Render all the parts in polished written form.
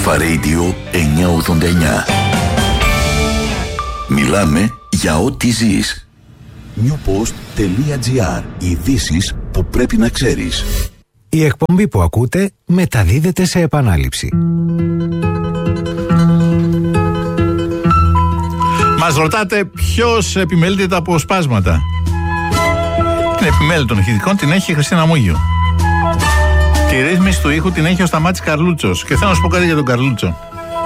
Αλφα Radio 989. Μιλάμε για ό,τι ζεις. newpost.gr. Ειδήσεις που πρέπει να ξέρεις. Η εκπομπή που ακούτε μεταδίδεται σε επανάληψη. Μας ρωτάτε ποιος επιμελείται τα αποσπάσματα. Την επιμέλεια των ηχητικών την έχει η Χριστίνα Μούγιο. Τη ρύθμιση του ήχου την έχει ο Σταμάτης Καρλούτσος. Και θέλω να σου πω κάτι για τον Καρλούτσο.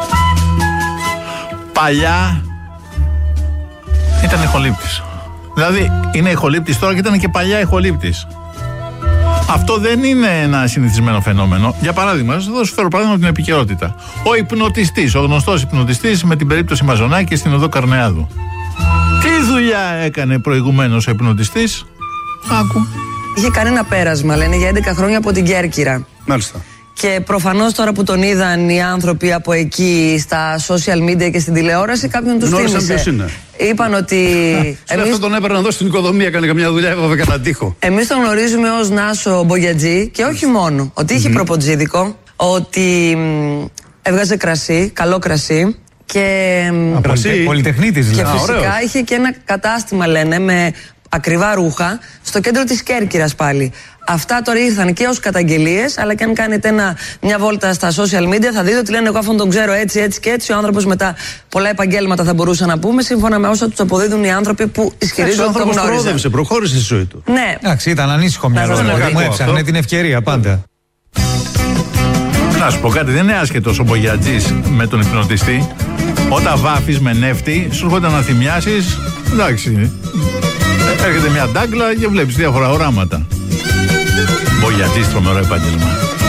Παλιά ήταν ηχολήπτης. Δηλαδή είναι ηχολήπτης τώρα και ήταν και παλιά ηχολήπτης. Αυτό δεν είναι ένα συνηθισμένο φαινόμενο. Για παράδειγμα, θα σας φέρω παράδειγμα από την επικαιρότητα. Ο υπνοτιστής, ο γνωστός υπνοτιστής με την περίπτωση Μαζονάκη στην οδό Καρνεάδου. Τι δουλειά έκανε προηγουμένως ο υπνοτιστής? Άκου. Είχε κάνει ένα πέρασμα, λένε, για 11 χρόνια από την Κέρκυρα. Μάλιστα. Και προφανώς τώρα που τον είδαν οι άνθρωποι από εκεί στα social media και στην τηλεόραση, κάποιον τους θύμισε. Είπαν ότι. Αυτό τον έπαιρναν εδώ στην οικοδομία, έκανε καμιά δουλειά, έβαβε κατά τοίχο. Εμείς τον γνωρίζουμε ως Νάσο Μπογιατζή και όχι μόνο. Ότι είχε προποτζίδικο, ότι έβγαζε κρασί, καλό κρασί. Και. Πολυτεχνίτης Και δηλαδή. φυσικά είχε και ένα κατάστημα, λένε, με ακριβά ρούχα στο κέντρο της Κέρκυρας πάλι. Αυτά τώρα ήρθαν και ως καταγγελίες, αλλά και αν κάνετε μια βόλτα στα social media θα δείτε ότι λένε εγώ αυτόν τον ξέρω έτσι και έτσι. Ο άνθρωπος μετά πολλά επαγγέλματα θα μπορούσα να πούμε, σύμφωνα με όσα τους αποδίδουν οι άνθρωποι που ισχυρίζονται ότι τον γνώριζαν. Ο άνθρωπος προχώρησε στη ζωή του. Ναι. Εντάξει, ήταν ανήσυχο μυαλό. Μου έψαχνε την ευκαιρία πάντα. Να σου πω κάτι, δεν είναι άσχετος ο Μπογιατζής με τον υπνοτιστή. Όταν βάφεις με νεύτη, σου έρχονται να θυμιάσεις. Εντάξει. Έρχεται μια ντάγκλα και βλέπεις διάφορα οράματα. Μπογιατζής, τρομερό επάγγελμα.